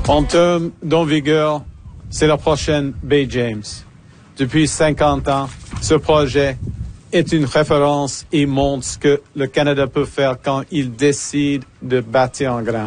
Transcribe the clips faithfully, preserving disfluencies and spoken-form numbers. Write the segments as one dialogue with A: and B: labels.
A: En termes d'envergure, c'est la prochaine Bay James. Depuis cinquante ans, ce projet est une référence et montre ce que le Canada peut faire quand il décide de bâtir en grand.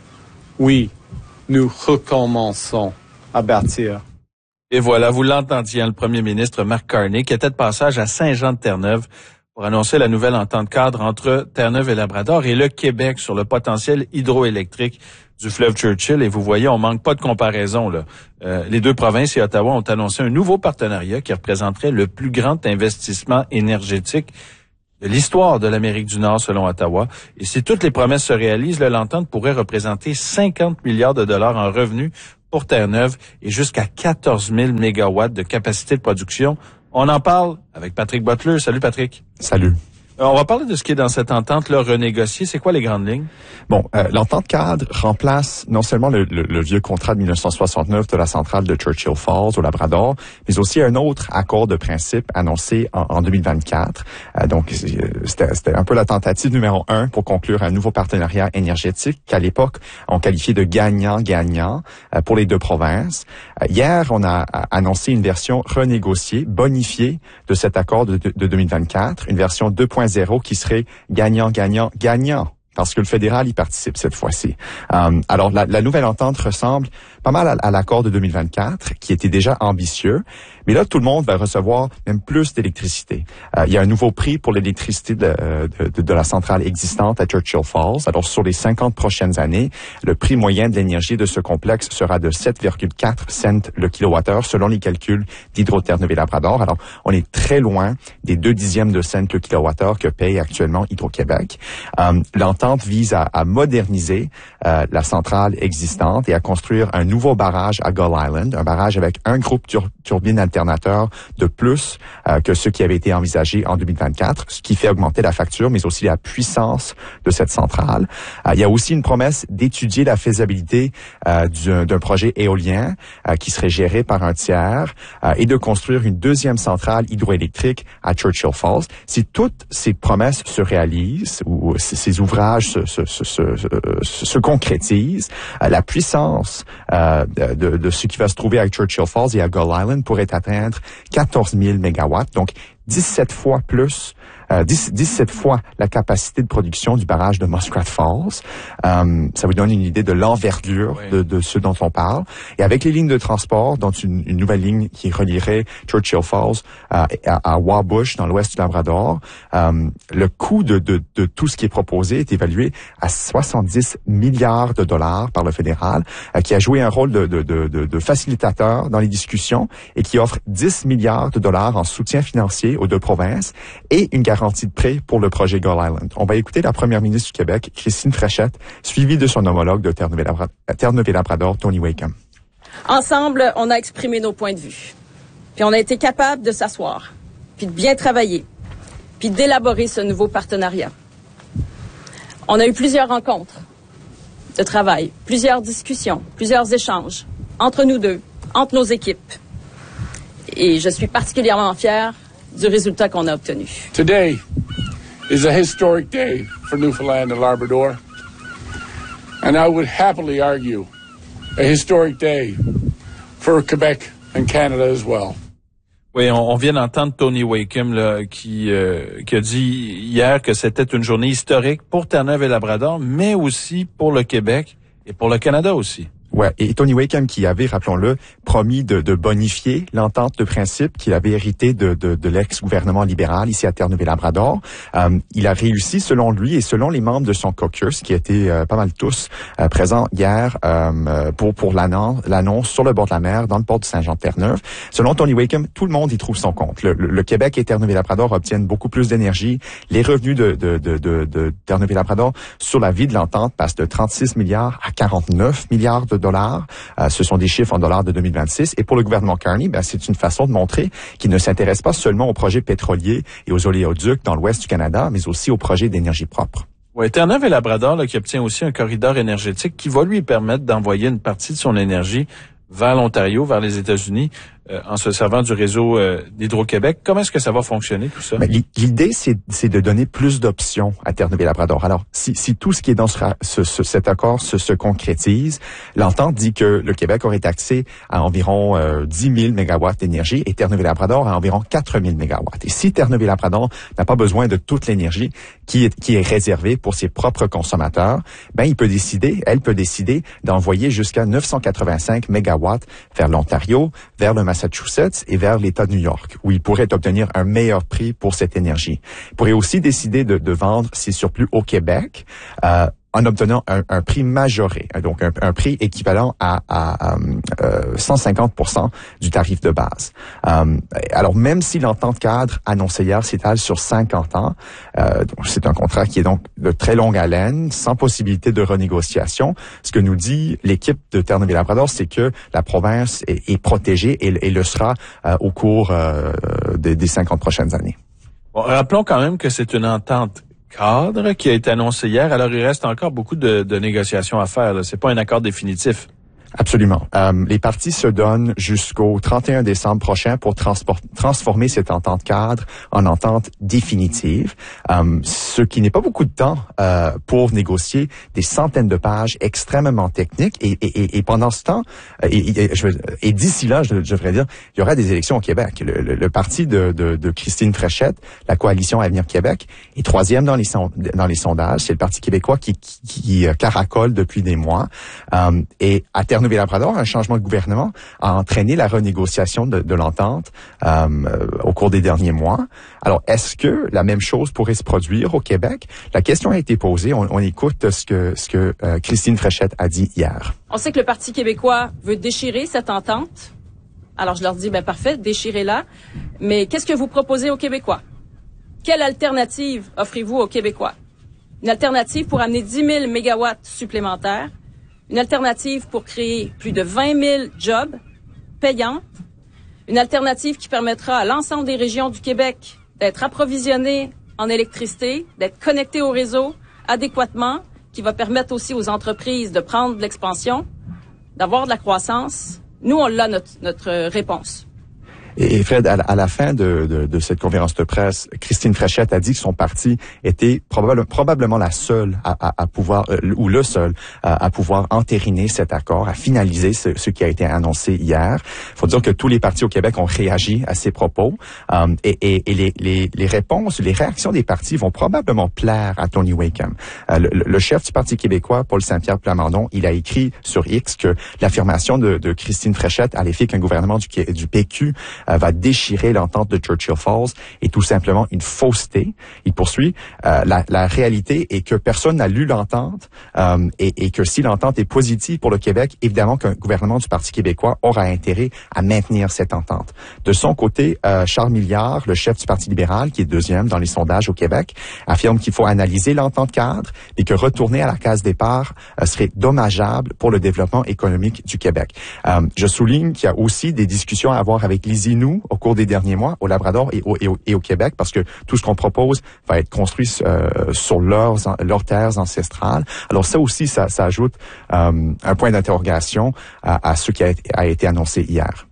A: Oui, nous recommençons à bâtir.
B: Et voilà, vous l'entendiez, le premier ministre Mark Carney, qui était de passage à Saint-Jean-de-Terre-Neuve pour annoncer la nouvelle entente cadre entre Terre-Neuve et Labrador et le Québec sur le potentiel hydroélectrique du fleuve Churchill. Et vous voyez, on manque pas de comparaison, là. Euh, les deux provinces et Ottawa ont annoncé un nouveau partenariat qui représenterait le plus grand investissement énergétique de l'histoire de l'Amérique du Nord, selon Ottawa. Et si toutes les promesses se réalisent, là, l'entente pourrait représenter cinquante milliards de dollars en revenus pour Terre-Neuve et jusqu'à quatorze mille mégawatts de capacité de production. On en parle avec Patrick Butler. Salut Patrick.
C: Salut.
B: On va parler de ce qui est dans cette entente-là renégociée. C'est quoi les grandes lignes?
C: Bon, euh, l'entente cadre remplace non seulement le, le, le vieux contrat de mille neuf cent soixante-neuf de la centrale de Churchill Falls au Labrador, mais aussi un autre accord de principe annoncé en, en deux mille vingt-quatre. Euh, donc, c'était, c'était un peu la tentative numéro un pour conclure un nouveau partenariat énergétique qu'à l'époque, on qualifiait de gagnant-gagnant euh, pour les deux provinces. Euh, hier, on a annoncé une version renégociée, bonifiée de cet accord de, de, de deux mille vingt-quatre, une version deux point zéro qui serait gagnant-gagnant-gagnant. Parce que le fédéral y participe cette fois-ci. Euh, alors, la, la nouvelle entente ressemble pas mal à, à l'accord de deux mille vingt-quatre, qui était déjà ambitieux. Mais là, tout le monde va recevoir même plus d'électricité. Euh, il y a un nouveau prix pour l'électricité de, de, de la centrale existante à Churchill Falls. Alors, sur les cinquante prochaines années, le prix moyen de l'énergie de ce complexe sera de sept virgule quatre cents le kilowattheure, selon les calculs d'Hydro-Terre-Neuve et Labrador. Alors, on est très loin des deux dixièmes de cents le kilowattheure que paye actuellement Hydro-Québec. Euh, l'entente vise à, à moderniser euh, la centrale existante et à construire un nouveau barrage à Gull Island, un barrage avec un groupe tur- turbine alternateur de plus euh, que ceux qui avaient été envisagés en deux mille vingt-quatre, ce qui fait augmenter la facture, mais aussi la puissance de cette centrale. Euh, il y a aussi une promesse d'étudier la faisabilité euh, d'un, d'un projet éolien euh, qui serait géré par un tiers euh, et de construire une deuxième centrale hydroélectrique à Churchill Falls. Si toutes ces promesses se réalisent ou ces ouvrages se, se, se, se, se, se concrétisent, euh, la puissance euh, de, de ce qui va se trouver à Churchill Falls et à Gull Island pourrait atteindre quatorze mille mégawatts, donc dix-sept fois plus, euh, dix, dix-sept fois la capacité de production du barrage de Muskrat Falls. Euh, ça vous donne une idée de l'envergure oui. de, de ce dont on parle. Et avec les lignes de transport, dont une, une nouvelle ligne qui relierait Churchill Falls euh, à, à Wabush, dans l'ouest du Labrador, euh, le coût de, de, de tout ce qui est proposé est évalué à soixante-dix milliards de dollars par le fédéral, euh, qui a joué un rôle de, de, de, de, de facilitateur dans les discussions et qui offre dix milliards de dollars en soutien financier aux deux provinces et une garantie de prêt pour le projet Gull Island. On va écouter la première ministre du Québec, Christine Fréchette, suivie de son homologue de Terre-Neuve et Labrador, Terre-Neuve et Labrador, Tony Wakeham.
D: Ensemble, on a exprimé nos points de vue. Puis on a été capable de s'asseoir, puis de bien travailler, puis d'élaborer ce nouveau partenariat. On a eu plusieurs rencontres de travail, plusieurs discussions, plusieurs échanges entre nous deux, entre nos équipes. Et je suis particulièrement fière du résultat qu'on a obtenu.
E: Today is a historic day for Newfoundland and Labrador, and I would happily argue a historic day for Quebec and Canada as well.
B: Oui, on, on vient d'entendre Tony Wakeham là, qui, euh, qui a dit hier que c'était une journée historique pour Terre-Neuve et Labrador, mais aussi pour le Québec et pour le Canada aussi.
C: Ouais, et Tony Wakeham qui avait, rappelons-le, promis de, de bonifier l'entente de principe qu'il avait hérité de, de, de l'ex-gouvernement libéral ici à Terre-Neuve et Labrador. Euh, il a réussi, selon lui et selon les membres de son caucus, qui étaient euh, pas mal tous euh, présents hier euh, pour pour l'annonce, l'annonce sur le bord de la mer, dans le port de Saint-Jean-de-Terre-Neuve. Selon Tony Wakeham, tout le monde y trouve son compte. Le, le, le Québec et Terre-Neuve et Labrador obtiennent beaucoup plus d'énergie. Les revenus de, de, de, de, de Terre-Neuve et Labrador sur la vie de l'entente passent de trente-six milliards à quarante-neuf milliards de dollars. Euh, ce sont des chiffres en dollars de deux mille vingt-six. Et pour le gouvernement Carney, ben, c'est une façon de montrer qu'il ne s'intéresse pas seulement aux projets pétroliers et aux oléoducs dans l'ouest du Canada, mais aussi aux projets d'énergie propre.
B: Oui, Terre-Neuve et Labrador là, qui obtient aussi un corridor énergétique qui va lui permettre d'envoyer une partie de son énergie vers l'Ontario, vers les États-Unis. euh, en se servant du réseau euh, d'Hydro-Québec. Comment est-ce que ça va fonctionner, tout ça?
C: Mais l'idée, c'est, c'est de donner plus d'options à Terre-Neuve-et-Labrador. Alors, si, si tout ce qui est dans ce, ce, ce, cet accord se, se concrétise, l'entente dit que le Québec aurait accès à environ euh, dix mille mégawatts d'énergie et Terre-Neuve-et-Labrador à environ quatre mille mégawatts. Et si Terre-Neuve-et-Labrador n'a pas besoin de toute l'énergie qui est, qui est réservée pour ses propres consommateurs, ben, il peut décider, elle peut décider d'envoyer jusqu'à neuf cent quatre-vingt-cinq mégawatts vers l'Ontario, vers le Massachusetts et vers l'État de New York, où il pourrait obtenir un meilleur prix pour cette énergie. Il pourrait aussi décider de, de vendre ses surplus au Québec, euh, en obtenant un, un prix majoré, donc un, un prix équivalent à, à, à euh, cent cinquante pour cent du tarif de base. Euh, alors, même si l'entente cadre annoncée hier s'étale sur cinquante ans, euh, donc c'est un contrat qui est donc de très longue haleine, sans possibilité de renégociation. Ce que nous dit l'équipe de Terre-Neuve-et-Labrador, c'est que la province est, est protégée et, et le sera euh, au cours euh, des, des cinquante prochaines années.
B: Bon, rappelons quand même que c'est une entente cadre qui a été annoncé hier. Alors, il reste encore beaucoup de, de négociations à faire. Là. C'est pas un accord définitif.
C: Absolument. Euh, les parties se donnent jusqu'au trente et un décembre prochain pour transport- transformer cette entente cadre en entente définitive, euh, ce qui n'est pas beaucoup de temps euh, pour négocier des centaines de pages extrêmement techniques. Et, et, et, et pendant ce temps, et, et, je veux, et d'ici là, je, je devrais dire, il y aura des élections au Québec. Le, le, le parti de, de, de Christine Fréchette, la coalition Avenir Québec, est troisième dans les, son, dans les sondages. C'est le Parti québécois qui, qui, qui caracole depuis des mois. Euh, et à terme, Terre-Neuve-et-Labrador, un changement de gouvernement a entraîné la renégociation de, de l'entente euh, au cours des derniers mois. Alors, est-ce que la même chose pourrait se produire au Québec? La question a été posée. On, on écoute ce que, ce que euh, Christine Fréchette a dit hier.
D: On sait que le Parti québécois veut déchirer cette entente. Alors, je leur dis, ben parfait, déchirez-la. Mais qu'est-ce que vous proposez aux Québécois? Quelle alternative offrez-vous aux Québécois? Une alternative pour amener dix mille mégawatts supplémentaires. Une alternative pour créer plus de vingt mille jobs payants. Une alternative qui permettra à l'ensemble des régions du Québec d'être approvisionnées en électricité, d'être connectées au réseau adéquatement, qui va permettre aussi aux entreprises de prendre de l'expansion, d'avoir de la croissance. Nous, on l'a, notre, notre réponse.
C: Et Fred, à la, à la fin de, de, de cette conférence de presse, Christine Fréchette a dit que son parti était probable, probablement la seule à, à, à pouvoir, euh, ou le seul, à, à pouvoir entériner cet accord, à finaliser ce, ce qui a été annoncé hier. Il faut dire que tous les partis au Québec ont réagi à ces propos. Um, et et, et les, les, les réponses, les réactions des partis vont probablement plaire à Tony Wakeham. Euh, le, le chef du Parti québécois, Paul Saint-Pierre Plamondon, il a écrit sur X que l'affirmation de, de Christine Fréchette à l'effet qu'un gouvernement du, du P Q va déchirer l'entente de Churchill Falls est tout simplement une fausseté. Il poursuit, euh, la, la réalité est que personne n'a lu l'entente euh, et, et que si l'entente est positive pour le Québec, évidemment qu'un gouvernement du Parti québécois aura intérêt à maintenir cette entente. De son côté, euh, Charles Milliard, le chef du Parti libéral, qui est deuxième dans les sondages au Québec, affirme qu'il faut analyser l'entente cadre et que retourner à la case départ euh, serait dommageable pour le développement économique du Québec. Euh, je souligne qu'il y a aussi des discussions à avoir avec les Inuits au cours des derniers mois au Labrador et au, et au, et au Québec, parce que tout ce qu'on propose va être construit euh, sur leurs, leurs terres ancestrales. Alors ça aussi, ça, ça ajoute euh, un point d'interrogation à, à ce qui a, a été annoncé hier.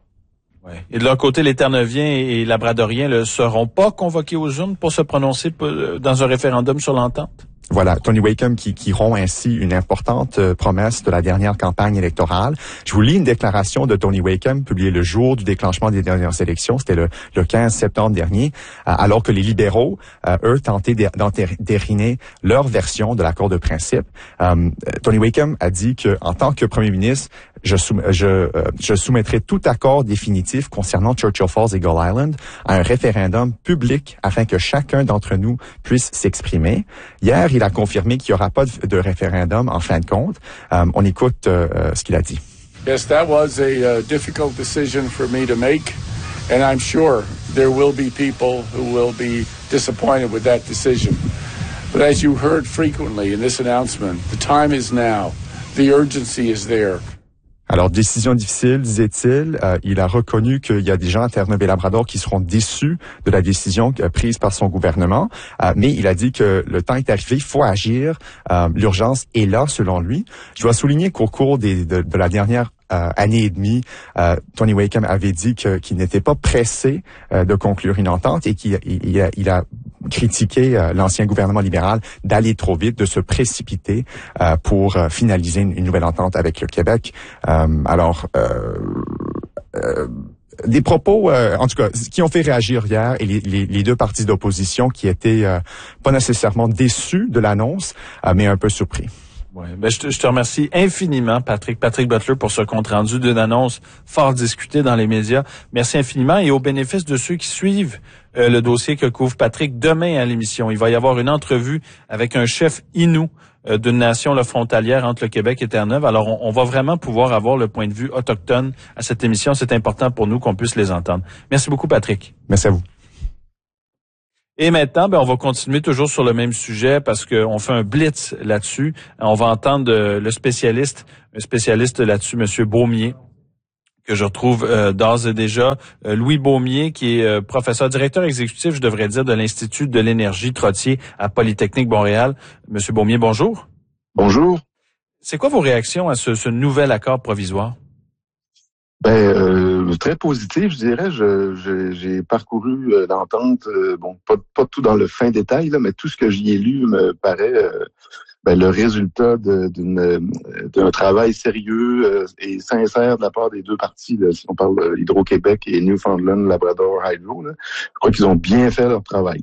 B: Ouais. Et de leur côté, les Terre-Neuviens et Labradoriens ne seront pas convoqués aux urnes pour se prononcer dans un référendum sur l'entente?
C: Voilà, Tony Wakeham qui, qui rompt ainsi une importante euh, promesse de la dernière campagne électorale. Je vous lis une déclaration de Tony Wakeham publiée le jour du déclenchement des dernières élections. C'était le, le quinze septembre dernier, euh, alors que les libéraux, euh, eux, tentaient d'entériner leur version de l'accord de principe. Euh, Tony Wakeham a dit que, en tant que premier ministre, je, soum, je, euh, je soumettrai tout accord définitif concernant Churchill Falls et Gull Island à un référendum public afin que chacun d'entre nous puisse s'exprimer. Hier, il a confirmé qu'il n'y aura pas de, de référendum en fin de compte. Um, on écoute uh, ce qu'il a dit.
E: Yes, that was a uh, difficult decision for me to make, and I'm sure there will be people who will be disappointed with that decision. But as you heard frequently in this announcement, the time is now. The urgency is there.
C: Alors, décision difficile, disait-il. Euh, il a reconnu qu'il y a des gens à Terre-Neuve-et-Labrador qui seront déçus de la décision euh, prise par son gouvernement. Euh, mais il a dit que le temps est arrivé, il faut agir. Euh, l'urgence est là, selon lui. Je dois souligner qu'au cours des, de, de la dernière euh, année et demie, euh, Tony Wakeham avait dit que, qu'il n'était pas pressé euh, de conclure une entente et qu'il il, il a, il a critiqué euh, l'ancien gouvernement libéral d'aller trop vite, de se précipiter euh, pour euh, finaliser une, une nouvelle entente avec le Québec. Euh, alors, euh, euh, des propos, euh, en tout cas, qui ont fait réagir hier, et les, les, les deux partis d'opposition qui étaient euh, pas nécessairement déçus de l'annonce, euh, mais un peu surpris.
B: Ouais, ben je te, je te remercie infiniment, Patrick, Patrick Butler, pour ce compte-rendu d'une annonce fort discutée dans les médias. Merci infiniment, et au bénéfice de ceux qui suivent euh, le dossier que couvre Patrick, demain à l'émission, il va y avoir une entrevue avec un chef Innu euh, d'une nation là, frontalière entre le Québec et Terre-Neuve. Alors, on, on va vraiment pouvoir avoir le point de vue autochtone à cette émission. C'est important pour nous qu'on puisse les entendre. Merci beaucoup, Patrick.
C: Merci à vous.
B: Et maintenant, ben, on va continuer toujours sur le même sujet parce qu'on fait un blitz là-dessus. On va entendre euh, le spécialiste, un spécialiste là-dessus, Monsieur Beaumier, que je retrouve euh, d'ores et déjà. Euh, Louis Beaumier, qui est euh, professeur, directeur exécutif, je devrais dire, de l'Institut de l'énergie Trottier à Polytechnique Montréal. Monsieur Beaumier, bonjour.
F: Bonjour.
B: C'est quoi vos réactions à ce, ce nouvel accord provisoire?
F: Ben euh, très positif, je dirais. Je, je, j'ai parcouru euh, l'entente, euh, bon, pas, pas tout dans le fin détail, là, mais tout ce que j'y ai lu me paraît euh, ben, le résultat de, d'une, d'un travail sérieux euh, et sincère de la part des deux parties. Là, si on parle de Hydro-Québec et Newfoundland Labrador Hydro, là, je crois qu'ils ont bien fait leur travail.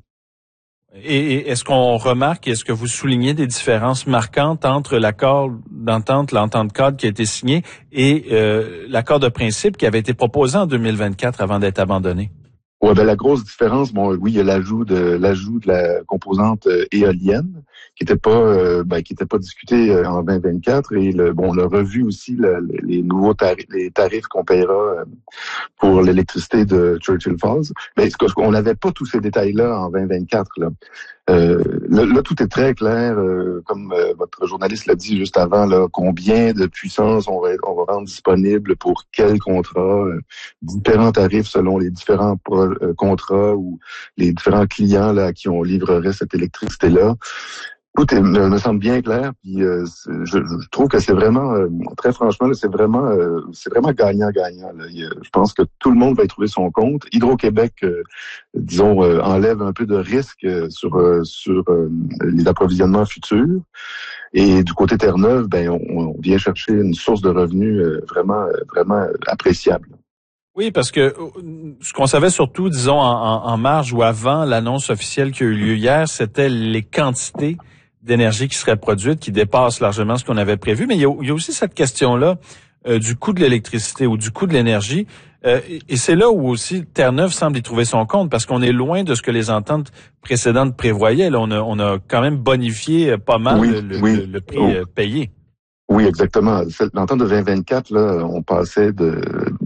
B: Et, et est-ce qu'on remarque, est-ce que vous soulignez des différences marquantes entre l'accord d'entente, l'entente cadre qui a été signé et euh, l'accord de principe qui avait été proposé en deux mille vingt-quatre avant d'être abandonné?
F: Ouais, ben la grosse différence, bon, oui, il y a l'ajout de l'ajout de la composante euh, éolienne qui était pas, euh, ben, qui était pas discutée euh, en vingt vingt-quatre, et le, bon, on a revu aussi le, les nouveaux tarifs, les tarifs qu'on paiera euh, pour l'électricité de Churchill Falls. Mais on n'avait pas tous ces détails-là en vingt vingt-quatre. Là. Euh, là, là, tout est très clair, euh, comme euh, votre journaliste l'a dit juste avant, là, combien de puissance on va, on va rendre disponible pour quel contrat, euh, différents tarifs selon les différents pro, euh, contrats ou les différents clients là, à qui on livrerait cette électricité-là. Tout est, me, me semble bien clair, puis euh, je, je trouve que c'est vraiment, euh, très franchement, là, c'est vraiment, euh, c'est vraiment gagnant-gagnant. Là. Il, je pense que tout le monde va y trouver son compte. Hydro-Québec, euh, disons, euh, enlève un peu de risque euh, sur euh, sur euh, les approvisionnements futurs. Et du côté Terre-Neuve, ben, on, on vient chercher une source de revenus euh, vraiment, vraiment appréciable.
B: Oui, parce que ce qu'on savait surtout, disons, en, en marge ou avant l'annonce officielle qui a eu lieu hier, c'était les quantités d'énergie qui seraient produites, qui dépassent largement ce qu'on avait prévu. Mais il y a, il y a aussi cette question-là euh, du coût de l'électricité ou du coût de l'énergie. Euh, et c'est là où aussi Terre-Neuve semble y trouver son compte, parce qu'on est loin de ce que les ententes précédentes prévoyaient. Là, on a, on a quand même bonifié pas mal
F: oui,
B: le,
F: oui.
B: le, le prix
F: oh.
B: euh, payé.
F: Oui, exactement. L'entente de vingt vingt-quatre, là, on passait de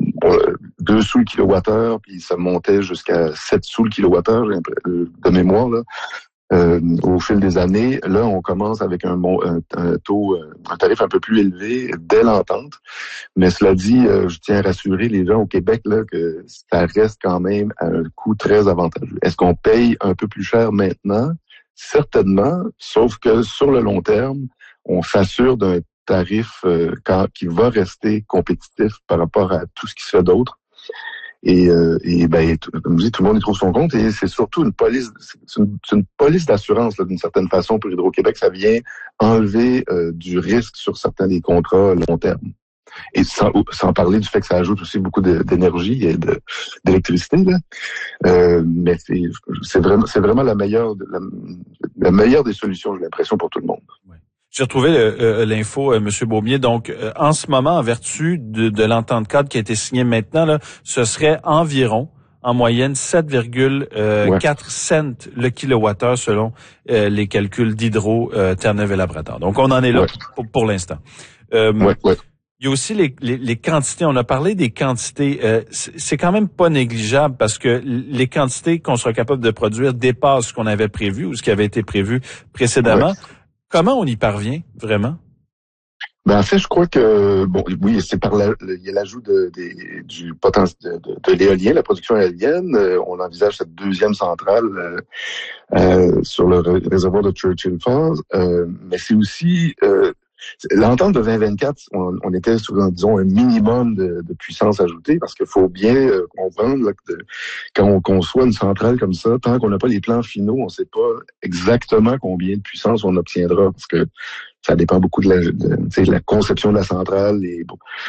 F: deux sous le kilowattheure, puis ça montait jusqu'à sept sous le kilowattheure, de mémoire, là. Euh, au fil des années, là, on commence avec un, un, un taux, un tarif un peu plus élevé dès l'entente. Mais cela dit, euh, je tiens à rassurer les gens au Québec là que ça reste quand même à un coût très avantageux. Est-ce qu'on paye un peu plus cher maintenant? Certainement, sauf que sur le long terme, on s'assure d'un tarif euh, quand, qui va rester compétitif par rapport à tout ce qui se fait d'autre. Et, euh, et ben, comme je dis, tout le monde y trouve son compte, et c'est surtout une police, c'est une, c'est une police d'assurance là, d'une certaine façon pour Hydro-Québec. Ça vient enlever euh, du risque sur certains des contrats long terme. Et sans, sans parler du fait que ça ajoute aussi beaucoup de, d'énergie et de, d'électricité. Là. Euh, mais c'est, c'est vraiment, c'est vraiment la meilleure, la, la meilleure des solutions, j'ai l'impression, pour tout le monde.
B: Ouais. J'ai retrouvé euh, l'info, euh, Monsieur Beaumier. Donc, euh, en ce moment, en vertu de, de l'entente cadre qui a été signée maintenant, là, ce serait environ, en moyenne, sept virgule quatre ouais. cents le kilowattheure selon euh, les calculs d'Hydro, euh, Terre-Neuve et Labrador. Donc, on en est là ouais. pour, pour l'instant. Euh,
F: ouais, ouais.
B: Il y a aussi les, les, les quantités. On a parlé des quantités. Euh, c'est quand même pas négligeable parce que les quantités qu'on sera capable de produire dépassent ce qu'on avait prévu ou ce qui avait été prévu précédemment. Ouais. Comment on y parvient, vraiment?
F: Ben, en fait, je crois que, bon, oui, c'est par la, le, il y a l'ajout de, de, du potentiel de, de, de l'éolien, la production éolienne. Euh, on envisage cette deuxième centrale euh, euh, sur le réservoir de Churchill Falls. Euh, mais c'est aussi, euh, l'entente de vingt vingt-quatre, on, on était sur, disons, un minimum de, de puissance ajoutée, parce qu'il faut bien euh, comprendre là, que de, quand on conçoit une centrale comme ça, tant qu'on n'a pas les plans finaux, on ne sait pas exactement combien de puissance on obtiendra, parce que ça dépend beaucoup de la, de, de la conception de la centrale et,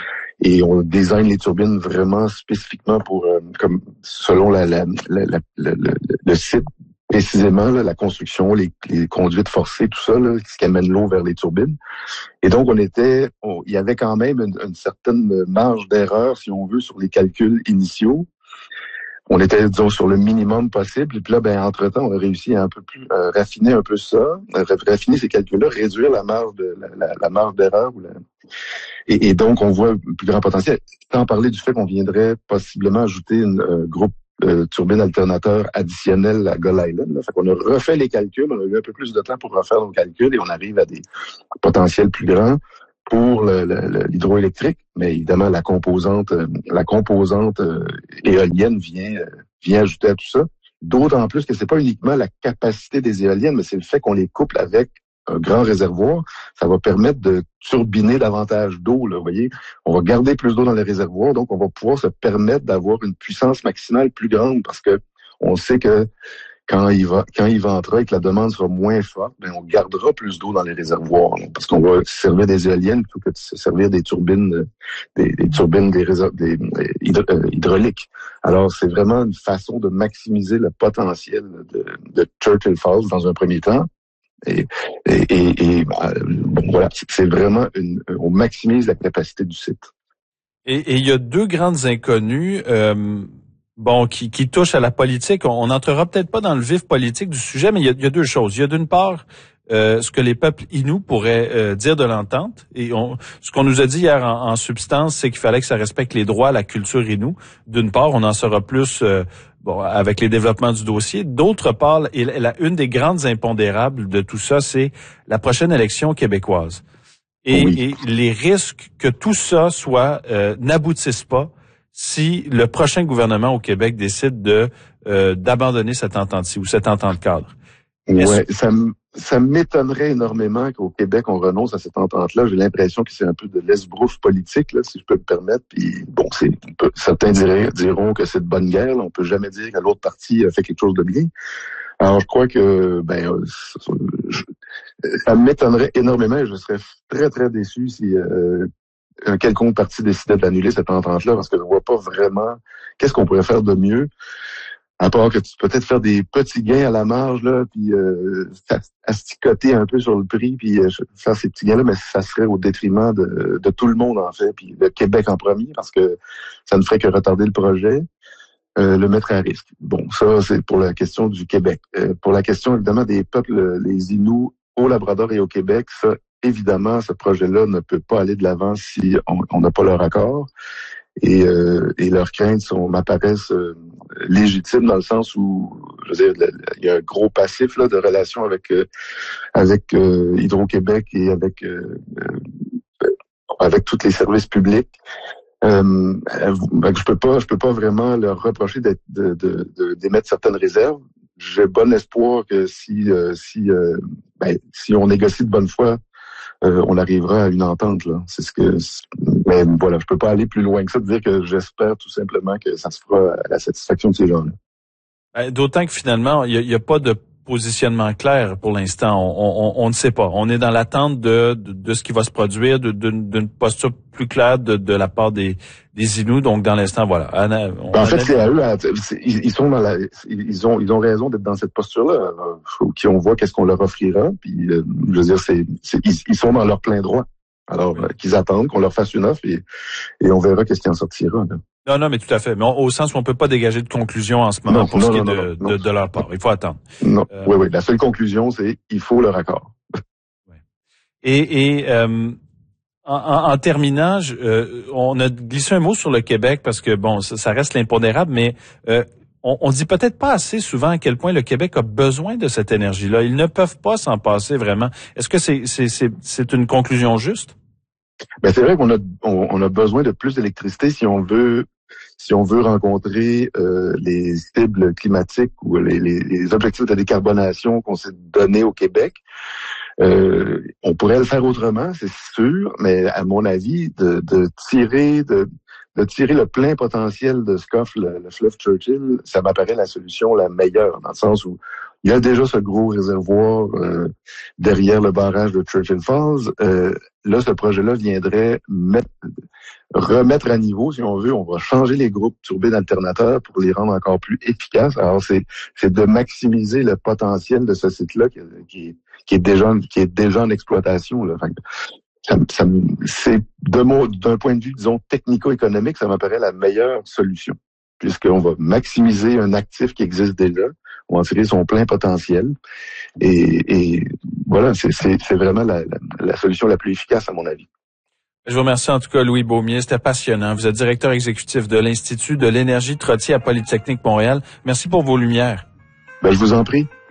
F: et on design les turbines vraiment spécifiquement pour, euh, comme selon la, la, la, la, la, le, le site. Précisément, là, la construction, les, les conduites forcées, tout ça, là, ce qui amène l'eau vers les turbines. Et donc, on était, on, il y avait quand même une, une certaine marge d'erreur, si on veut, sur les calculs initiaux. On était, disons, sur le minimum possible. Et puis là, ben, entre-temps, on a réussi à un peu plus euh, raffiner un peu ça, raffiner ces calculs-là, réduire la marge de la, la, la marge d'erreur. Ou la... et, et donc, on voit un plus grand potentiel. Sans parler du fait qu'on viendrait possiblement ajouter un euh, groupe Euh, turbine alternateur additionnelle à Gull Island. Là. Fait qu'on a refait les calculs, on a eu un peu plus de temps pour refaire nos calculs et on arrive à des potentiels plus grands pour le, le, le, l'hydroélectrique. Mais évidemment, la composante, euh, la composante euh, éolienne vient, euh, vient ajouter à tout ça. D'autant plus que c'est pas uniquement la capacité des éoliennes, mais c'est le fait qu'on les couple avec un grand réservoir. Ça va permettre de turbiner davantage d'eau, là, vous voyez. On va garder plus d'eau dans les réservoirs, donc on va pouvoir se permettre d'avoir une puissance maximale plus grande parce que on sait que quand il va, quand il ventera et que la demande sera moins forte, ben, on gardera plus d'eau dans les réservoirs, là, parce qu'on va servir des éoliennes plutôt que de se servir des turbines, des, des turbines des, réserv- des, des hydro- euh, hydrauliques. Alors, c'est vraiment une façon de maximiser le potentiel de, de Churchill Falls dans un premier temps. Et, et, et, et bon, voilà, c'est vraiment une, on maximise la capacité du site.
B: Et, et il y a deux grandes inconnues, euh, bon, qui, qui touchent à la politique. On n'entrera peut-être pas dans le vif politique du sujet, mais il y a, il y a deux choses. Il y a d'une part euh, ce que les peuples Inuits pourraient euh, dire de l'entente. Et on, ce qu'on nous a dit hier en, en substance, c'est qu'il fallait que ça respecte les droits à la culture Inuit. D'une part, on en saura plus. Euh, Bon, avec les développements du dossier. D'autre part, et la, une des grandes impondérables de tout ça, c'est la prochaine élection québécoise. Et,
F: oui.
B: et les risques que tout ça soit euh, n'aboutisse pas si le prochain gouvernement au Québec décide de euh, d'abandonner cette entente-ci ou cette entente cadre.
F: Ouais, ça ça m'étonnerait énormément qu'au Québec on renonce à cette entente-là. J'ai l'impression que c'est un peu de l'esbrouffe politique, là, si je peux me permettre. Puis bon, c'est peut, certains diraient, diront que c'est de bonne guerre. Là. On peut jamais dire que l'autre partie a fait quelque chose de bien. Alors je crois que ben je, ça m'étonnerait énormément et je serais très très déçu si euh, un quelconque parti décidait d'annuler cette entente-là, parce que je vois pas vraiment qu'est-ce qu'on pourrait faire de mieux. À part que tu peux peut-être faire des petits gains à la marge, là, puis euh, asticoter un peu sur le prix, puis euh, faire ces petits gains-là, mais ça serait au détriment de, de tout le monde, en fait, puis le Québec en premier, parce que ça ne ferait que retarder le projet, euh, le mettre à risque. Bon, ça, c'est pour la question du Québec. Euh, pour la question, évidemment, des peuples, les Inuits au Labrador et au Québec, ça, évidemment, ce projet-là ne peut pas aller de l'avant si on n'a pas leur accord. Et, euh, et leurs craintes sont, m'apparaissent euh, légitimes dans le sens où, je veux dire, il y a un gros passif là de relations avec euh, avec euh, Hydro-Québec et avec euh, euh, avec tous les services publics. Euh, je peux pas, je peux pas vraiment leur reprocher d'être, de, de, de, d'émettre certaines réserves. J'ai bon espoir que si euh, si euh, ben, si on négocie de bonne foi, Euh, on arrivera à une entente, là. C'est ce que, mais voilà, je peux pas aller plus loin que ça, de dire que j'espère tout simplement que ça se fera à la satisfaction de ces gens-là.
B: D'autant que finalement, il n'y a, a pas de positionnement clair pour l'instant. On, on, on ne sait pas. On est dans l'attente de, de, de ce qui va se produire, de, de, d'une posture plus claire de, de la part des, des Inuits. Donc, dans l'instant, voilà. Anna, on
F: en fait,
B: a...
F: c'est à eux. À, c'est, ils sont dans la, ils ont, ils ont raison d'être dans cette posture-là. Faut qu'on voit qu'est-ce qu'on leur offrira. Puis, euh, je veux dire, c'est, c'est ils, ils sont dans leur plein droit. Alors, oui. euh, qu'ils attendent qu'on leur fasse une offre et, et on verra qu'est-ce qui en sortira. Là.
B: Non, non, mais tout à fait. Mais on, au sens où on peut pas dégager de conclusion en ce moment
F: non,
B: pour
F: non,
B: ce qui
F: non,
B: est de,
F: non,
B: de, de leur part. Il faut attendre.
F: Non,
B: euh...
F: oui, oui. La seule conclusion, c'est il faut leur accord.
B: Ouais. Et, et euh, en, en, en terminant, je, euh, on a glissé un mot sur le Québec parce que bon, ça, ça reste l'impondérable, mais euh, on, on dit peut-être pas assez souvent à quel point le Québec a besoin de cette énergie-là. Ils ne peuvent pas s'en passer vraiment. Est-ce que c'est, c'est, c'est, c'est une conclusion juste?
F: Ben c'est vrai qu'on a on, on a besoin de plus d'électricité si on veut si on veut rencontrer euh, les cibles climatiques ou les, les, les objectifs de décarbonation qu'on s'est donnés au Québec. Euh, on pourrait le faire autrement, c'est sûr, mais à mon avis, de, de tirer de, de tirer le plein potentiel de Scoff, le, le fleuve Churchill, ça m'apparaît la solution la meilleure, dans le sens où il y a déjà ce gros réservoir euh, derrière le barrage de Churchill Falls. Euh, là, ce projet-là viendrait mettre, remettre à niveau, si on veut. On va changer les groupes turbines alternateurs pour les rendre encore plus efficaces. Alors, c'est, c'est de maximiser le potentiel de ce site-là qui, qui, qui est déjà qui est déjà en exploitation. Là. Enfin, ça, ça, c'est de mon, d'un point de vue, disons, technico-économique, ça m'apparaît la meilleure solution, puisqu'on va maximiser un actif qui existe déjà. On va tirer son plein potentiel. Et, et voilà, c'est, c'est, c'est vraiment la, la, la solution la plus efficace, à mon avis.
B: Je vous remercie en tout cas, Louis Beaumier. C'était passionnant. Vous êtes directeur exécutif de l'Institut de l'énergie Trottier à Polytechnique Montréal. Merci pour vos lumières.
F: Ben, je vous en prie.